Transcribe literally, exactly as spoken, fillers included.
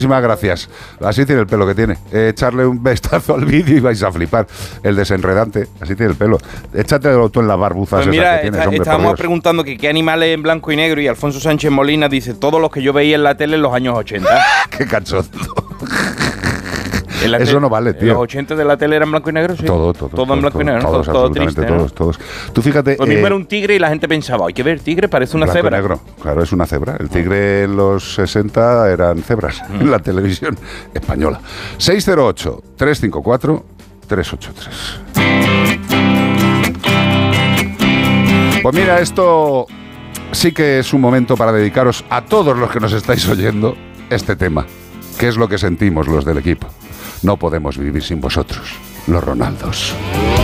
Muchísimas gracias. Así tiene el pelo que tiene. Eh, echarle un vistazo al vídeo y vais a flipar. El desenredante, así tiene el pelo. Échatelo tú en las barbuzas pues mira, esas que tienes, está, hombre, estábamos preguntando que qué animales en blanco y negro y Alfonso Sánchez Molina dice todos los que yo veía en la tele en los años ochenta. ¡Qué cachondo! Eso tele, no vale, tío. ¿En los ochenta de la tele eran blanco y negro? Sí. Todo, todo. Todo en blanco todo, y negro, todos, todo, todo triste, todos, ¿no? todos. Tú fíjate... Lo mismo eh, era un tigre y la gente pensaba, hay que ver, tigre parece una blanco cebra. Y negro, claro, es una cebra. El tigre en los sesenta eran cebras mm. en la televisión española. seis cero ocho, tres cinco cuatro, tres ocho tres. Pues mira, esto sí que es un momento para dedicaros a todos los que nos estáis oyendo este tema. ¿Qué es lo que sentimos los del equipo? No podemos vivir sin vosotros, los Ronaldos.